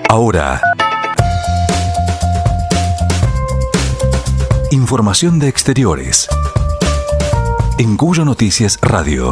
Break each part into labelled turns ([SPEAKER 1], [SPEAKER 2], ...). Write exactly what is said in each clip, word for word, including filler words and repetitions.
[SPEAKER 1] Ahora, información de exteriores en Cuyo Noticias Radio.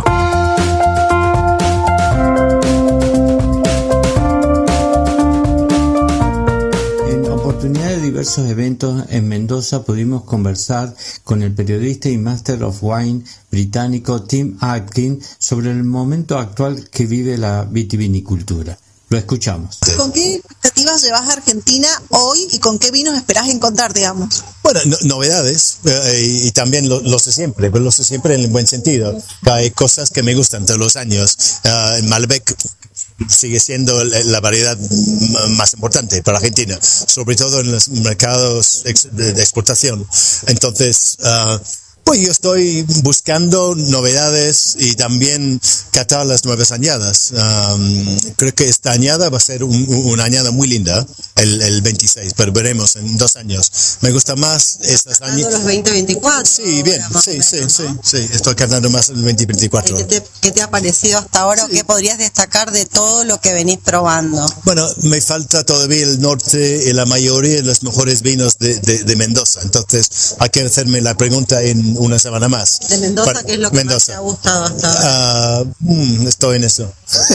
[SPEAKER 2] En oportunidad de diversos eventos en Mendoza pudimos conversar con el periodista y Master of Wine británico Tim Atkin sobre el momento actual que vive la vitivinicultura. Lo escuchamos.
[SPEAKER 3] ¿Con qué expectativas llevas a Argentina hoy y con qué vinos esperás encontrar, digamos?
[SPEAKER 4] Bueno, no, novedades, eh, y también lo, lo sé siempre, pero lo sé siempre en el buen sentido. Hay cosas que me gustan todos los años. Uh, Malbec sigue siendo la variedad más importante para Argentina, sobre todo en los mercados de exportación. Entonces, uh, pues yo estoy buscando novedades y también catar las nuevas añadas. Um, creo que esta añada va a ser un, una añada muy linda, el, el veintiséis, pero veremos en dos años. Me gusta más estas añadas.
[SPEAKER 3] los veinte veinticuatro.
[SPEAKER 4] Sí, bien, sí, sí, sí, sí, estoy cantando más el veinte veinticuatro.
[SPEAKER 3] ¿Qué te, qué te ha parecido hasta ahora? Sí. ¿Qué podrías destacar de todo lo que venís probando?
[SPEAKER 4] Bueno, me falta todavía el norte y la mayoría de los mejores vinos de, de, de Mendoza. Entonces hay que hacerme la pregunta en una semana más.
[SPEAKER 3] ¿De Mendoza para, qué es lo que Mendoza. Más te ha gustado hasta ahora?
[SPEAKER 4] Uh, mm, estoy en eso.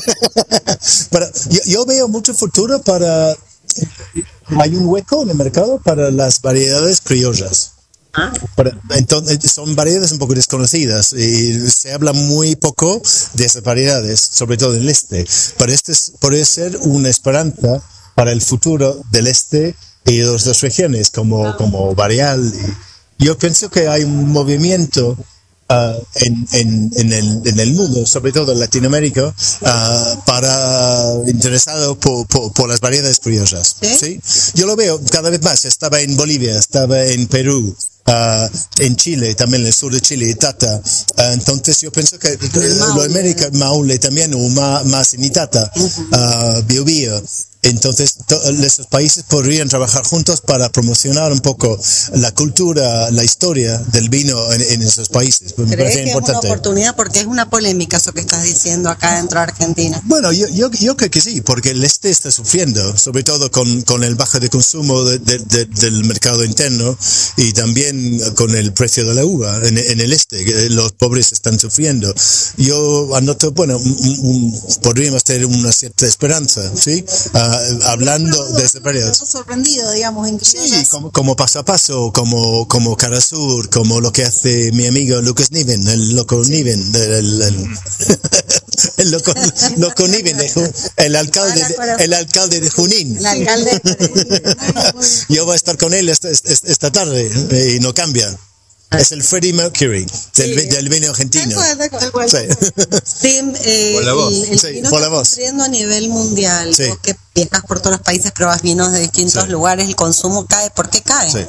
[SPEAKER 4] Pero yo, yo veo mucho futuro para... Hay un hueco en el mercado para las variedades criollas. ¿Ah? Para, entonces, son variedades un poco desconocidas y se habla muy poco de esas variedades, sobre todo en el este. Pero este es, puede ser una esperanza para el futuro del este y de las dos regiones, como, como Barrial. Y yo pienso que hay un movimiento Uh, en, en, en, el, en el mundo, sobre todo en Latinoamérica, uh, para interesado por, por, por las variedades criollas. ¿Sí? ¿Sí? Yo lo veo cada vez más. Estaba en Bolivia, estaba en Perú, uh, en Chile, también en el sur de Chile, Tata. Uh, entonces yo pienso que uh, lo América, Maule también, o más, más en Itata, uh, Bio Bio. Entonces, to- esos países podrían trabajar juntos para promocionar un poco la cultura, la historia del vino en, en esos países. Me
[SPEAKER 3] ¿Crees
[SPEAKER 4] parece
[SPEAKER 3] que
[SPEAKER 4] importante.
[SPEAKER 3] Es una oportunidad? Porque es una polémica eso que estás diciendo acá dentro de Argentina.
[SPEAKER 4] Bueno, yo, yo, yo creo que sí, porque el este está sufriendo, sobre todo con, con el bajo de consumo de, de, de, del mercado interno y también con el precio de la uva en, en el este, que los pobres están sufriendo. Yo anoto, bueno, un, un, podríamos tener una cierta esperanza, ¿sí? Uh, hablando de ese periodo.
[SPEAKER 3] Sorprendido, digamos, en
[SPEAKER 4] sí, como, como paso a paso, como, como Cara Sur, como lo que hace mi amigo Lucas Niven, el loco Niven, el, el, el, el loco, loco Niven, el alcalde, de, el alcalde de Junín.
[SPEAKER 3] El alcalde de
[SPEAKER 4] Yo voy a estar con él esta, esta tarde y no cambia. Es el Freddie Mercury del, sí. del vino argentino.
[SPEAKER 3] Tal cual, tal cual. Sí. Tim, eh,
[SPEAKER 4] por la voz.
[SPEAKER 3] El, el
[SPEAKER 4] sí,
[SPEAKER 3] vino
[SPEAKER 4] por la
[SPEAKER 3] está
[SPEAKER 4] voz.
[SPEAKER 3] Sufriendo a nivel mundial.
[SPEAKER 4] Sí.
[SPEAKER 3] Vos que viajas por todos los países, probas vinos de distintos sí. lugares, el consumo cae. ¿Por qué cae?
[SPEAKER 4] Sí.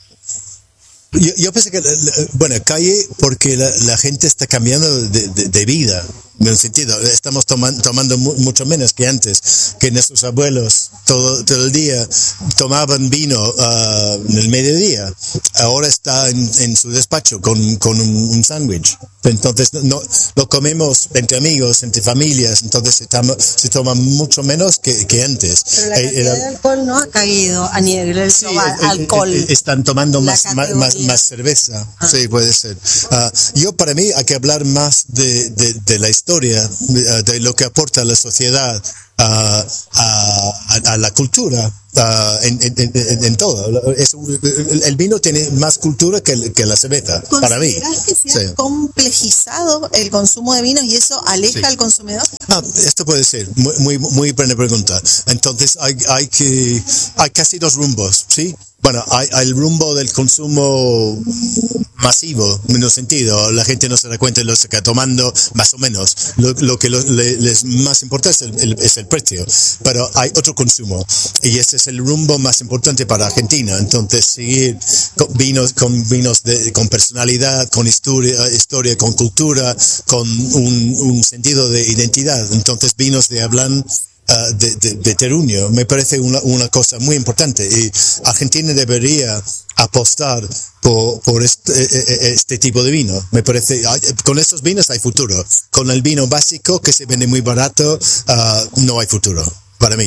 [SPEAKER 4] Yo, yo pensé que, bueno, cae porque la, la gente está cambiando de, de, de vida. En un sentido, estamos toman, tomando mu, mucho menos que antes, que nuestros abuelos todo, todo el día tomaban vino uh, en el mediodía. Ahora está en, en su despacho con, con un, un sándwich. Entonces no, lo comemos entre amigos, entre familias, entonces se toma, se toma mucho menos que, que antes.
[SPEAKER 3] Pero la cantidad eh, de alcohol no ha caído a nivel del
[SPEAKER 4] sí,
[SPEAKER 3] global,
[SPEAKER 4] el,
[SPEAKER 3] alcohol.
[SPEAKER 4] El, el, están tomando más, más, más, más cerveza, ah. sí, puede ser. Uh, yo, para mí, hay que hablar más de, de, de la historia, de, de lo que aporta a la sociedad, a, a, a la cultura, a, en, en, en, en todo. Es, el vino tiene más cultura que, que la cerveza, para mí.
[SPEAKER 3] ¿Consideras que se ha sí. complejizado el consumo de vinos y eso aleja sí. al consumidor?
[SPEAKER 4] Ah, esto puede ser, muy, muy, muy buena pregunta. Entonces, hay, hay que, hay casi dos rumbos, ¿sí? Bueno, hay, hay el rumbo del consumo masivo, en un sentido. La gente no se da cuenta de lo que está tomando, más o menos. Lo, lo que lo, le, les más importa es el, el, es el precio. Pero hay otro consumo. Y ese es el rumbo más importante para Argentina. Entonces, seguir con vinos, con, vinos de, con personalidad, con historia, historia, con cultura, con un, un sentido de identidad. Entonces, vinos de hablan Uh, de, de, de terruño, me parece una, una cosa muy importante y Argentina debería apostar por, por este, este tipo de vino. Me parece, con estos vinos hay futuro. Con el vino básico que se vende muy barato, uh, no hay futuro, para mí.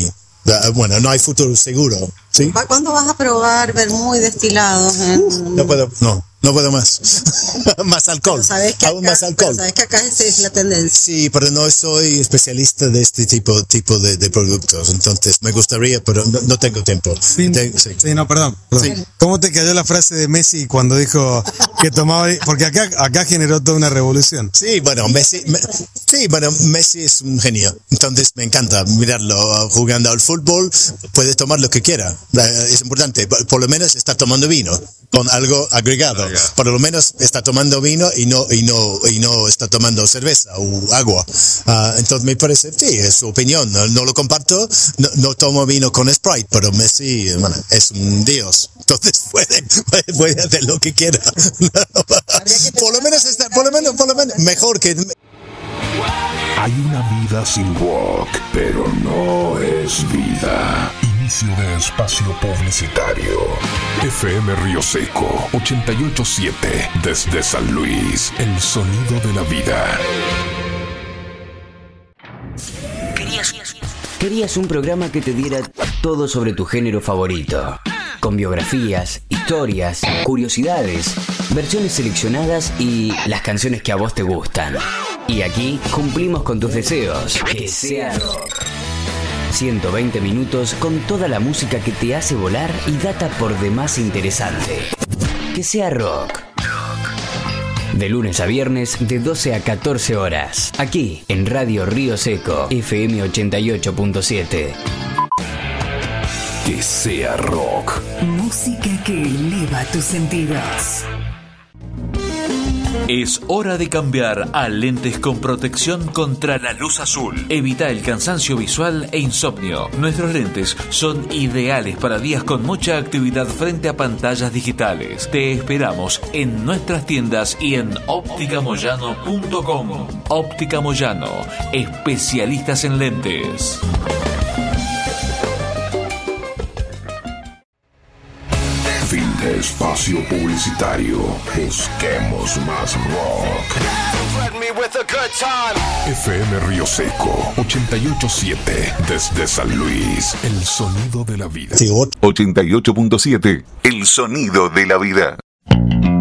[SPEAKER 4] Uh, bueno, no hay futuro seguro. ¿Sí?
[SPEAKER 3] ¿Cuándo vas a probar vermú y destilados? En...
[SPEAKER 4] No puedo, no, no puedo más. Más alcohol.
[SPEAKER 3] ¿Sabes que
[SPEAKER 4] Aún
[SPEAKER 3] acá,
[SPEAKER 4] más alcohol.
[SPEAKER 3] ¿Sabes que acá esa es la tendencia?
[SPEAKER 4] Sí, pero no soy especialista de este tipo, tipo de, de productos. Entonces, me gustaría, pero no, no tengo tiempo.
[SPEAKER 5] Sí,
[SPEAKER 4] Ten, sí.
[SPEAKER 5] sí, no, perdón. perdón.
[SPEAKER 4] Sí.
[SPEAKER 5] ¿Cómo te cayó la frase de Messi cuando dijo que tomaba? Porque acá, acá generó toda una revolución.
[SPEAKER 4] Sí, bueno, Messi, me, sí, bueno, Messi es un genio. Entonces, me encanta mirarlo jugando al fútbol. Puede tomar lo que quiera. Es importante. Por, por lo menos está tomando vino con algo agregado. Por lo menos está tomando vino y no y no y no está tomando cerveza o agua. Uh, entonces me parece, sí, es su opinión. No, no lo comparto. No, no tomo vino con Sprite, pero Messi, bueno, es un dios. Entonces puede, puede, puede hacer lo que quiera. Por lo menos está, por lo menos, por lo menos, mejor que.
[SPEAKER 1] Hay una vida sin rock, pero no es vida. Inicio de espacio publicitario. F M Río Seco ochenta y ocho punto siete desde San Luis, el sonido de la vida.
[SPEAKER 6] Querías, querías un programa que te diera todo sobre tu género favorito, con biografías, historias, curiosidades, versiones seleccionadas y las canciones que a vos te gustan. Y aquí cumplimos con tus deseos. Que sea rock. ciento veinte minutos con toda la música que te hace volar y data por demás interesante. Que sea rock. De lunes a viernes de doce a catorce horas. Aquí en Radio Río Seco, F M ochenta y ocho punto siete.
[SPEAKER 1] Que sea rock.
[SPEAKER 7] Música que eleva tus sentidos.
[SPEAKER 8] Es hora de cambiar a lentes con protección contra la luz azul. Evita el cansancio visual e insomnio. Nuestros lentes son ideales para días con mucha actividad frente a pantallas digitales. Te esperamos en nuestras tiendas y en óptica moyano punto com. Óptica Moyano, especialistas en lentes.
[SPEAKER 1] Fin de espacio publicitario. Busquemos más rock. F M Río Seco ochenta y ocho punto siete desde San Luis, el sonido de la vida.
[SPEAKER 4] Sí,
[SPEAKER 1] ochenta y ocho punto siete, el sonido de la vida.